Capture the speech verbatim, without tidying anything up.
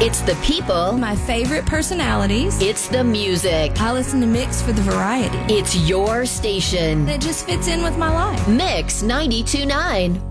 It's the people. My favorite personalities. It's the music. I listen to Mix for the variety. It's your station. That just fits in with my life. Mix ninety-two point nine.